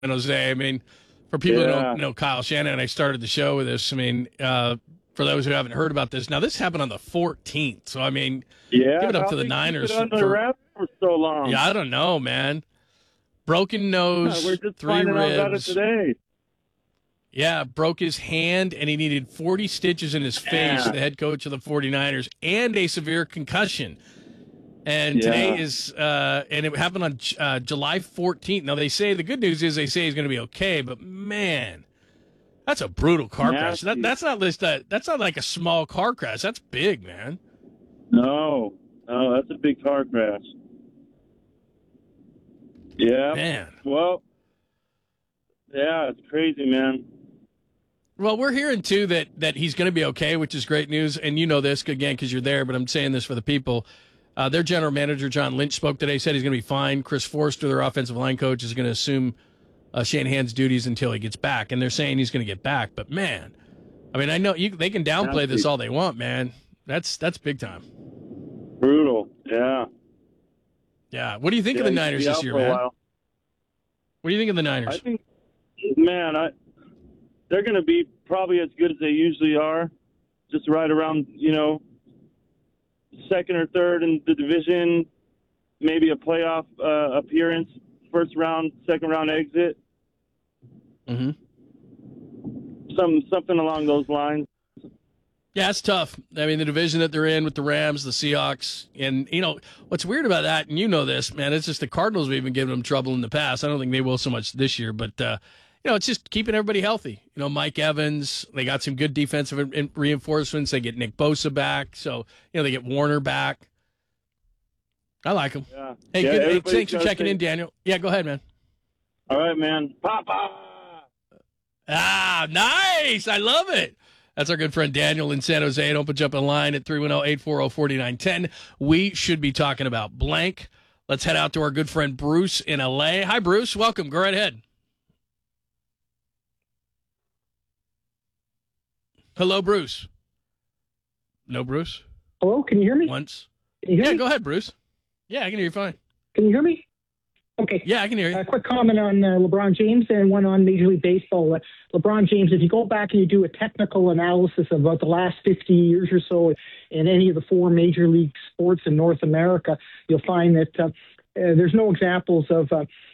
Jose. I mean, for people who don't know Kyle Shanahan, I started the show with this. I mean, for those who haven't heard about this, now this happened on the 14th. So, I mean, give it up to the Niners. For so long. Yeah, I don't know, man. Broken nose, we're just 3 finding ribs. out about it today. Yeah, broke his hand, and he needed 40 stitches in his face, the head coach of the 49ers, and a severe concussion. And today is, and it happened on July 14th. Now, the good news is they say he's going to be okay, but man, that's a brutal car crash. That's not like a small car crash. That's big, man. No, that's a big car crash. Yeah. Man. Well, yeah, it's crazy, man. Well, we're hearing, too, that he's going to be okay, which is great news. And you know this, again, because you're there, but I'm saying this for the people. Their general manager, John Lynch, spoke today, said he's going to be fine. Chris Forster, their offensive line coach, is going to assume Shanahan's duties until he gets back. And they're saying he's going to get back. But, man, I mean, I know they can downplay this all they want, man. That's big time. Brutal, yeah. Yeah. What do you think of the Niners this year, man? What do you think of the Niners? I think, man, they're going to be probably as good as they usually are, just right around, second or third in the division, maybe a playoff appearance, first round, second round exit. Mm-hmm. Something along those lines. Yeah, it's tough. I mean, the division that they're in with the Rams, the Seahawks, and, what's weird about that, and you know this, man, it's just the Cardinals have even given them trouble in the past. I don't think they will so much this year, but, it's just keeping everybody healthy. Mike Evans, they got some good defensive reinforcements. They get Nick Bosa back, so, they get Warner back. I like them. Yeah. Hey, good. Thanks for checking in, Daniel. Yeah, go ahead, man. All right, man. Papa! Ah, nice. I love it. That's our good friend Daniel in San Jose. Don't jump in line at 310-840-4910. We should be talking about blank. Let's head out to our good friend Bruce in L.A. Hi, Bruce. Welcome. Go right ahead. Hello, Bruce. No, Bruce? Hello, can you hear me? Once. Can you hear me? Go ahead, Bruce. Yeah, I can hear you fine. Can you hear me? Okay. Yeah, I can hear you. A quick comment on LeBron James and one on Major League Baseball. LeBron James, if you go back and you do a technical analysis of about the last 50 years or so in any of the 4 major league sports in North America, you'll find that there's no examples of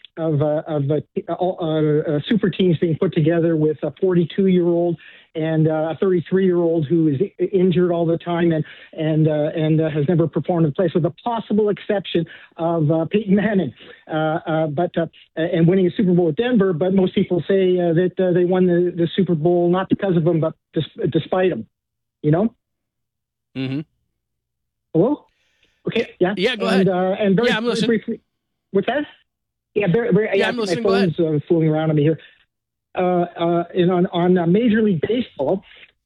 super teams being put together with a 42-year-old and a 33-year-old who is injured all the time and has never performed in place, with a possible exception of Peyton Manning, and winning a Super Bowl with Denver. But most people say that they won the Super Bowl not because of him, but despite him. Mm-hmm. Hello? Okay. Yeah. Yeah. Go ahead. And very, I'm listening. Very briefly, what's that? Yeah, I'm listening. My phone's fooling around on me here. On Major League Baseball,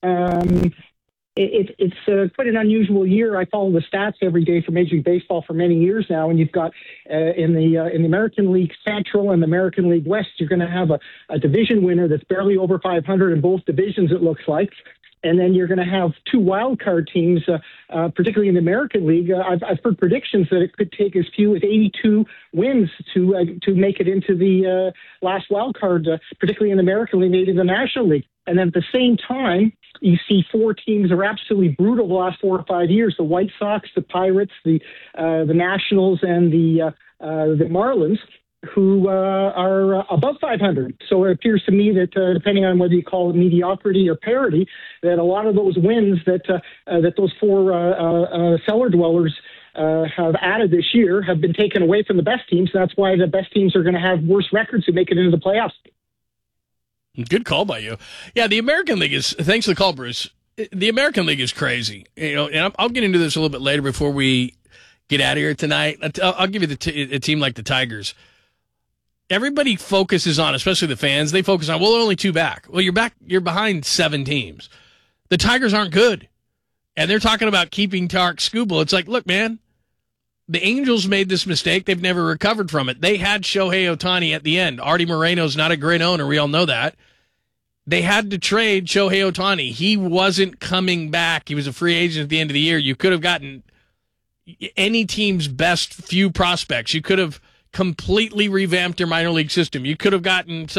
it's quite an unusual year. I follow the stats every day for Major League Baseball for many years now, and you've got in the American League Central and the American League West, you're going to have a division winner that's barely over 500 in both divisions, it looks like. And then you're going to have 2 wild card teams, particularly in the American League. I've heard predictions that it could take as few as 82 wins to make it into the last wild card, particularly in the American League, maybe the National League. And then at the same time, you see 4 teams that are absolutely brutal the last 4 or 5 years: the White Sox, the Pirates, the Nationals, and the Marlins, who are above 500. So it appears to me that depending on whether you call it mediocrity or parity, that a lot of those wins that those 4 cellar dwellers have added this year have been taken away from the best teams. That's why the best teams are going to have worse records to make it into the playoffs. Good call by you. Yeah, the American League is, thanks for the call, Bruce. The American League is crazy. And I'll get into this a little bit later before we get out of here tonight. I'll give you a team like the Tigers. Everybody focuses on, especially the fans, they focus on, well, only 2 back. Well, you're behind 7 teams. The Tigers aren't good. And they're talking about keeping Tarek Skubal. It's like, look, man, the Angels made this mistake. They've never recovered from it. They had Shohei Ohtani at the end. Artie Moreno's not a great owner. We all know that. They had to trade Shohei Ohtani. He wasn't coming back. He was a free agent at the end of the year. You could have gotten any team's best few prospects. You could have completely revamped their minor league system. You could have gotten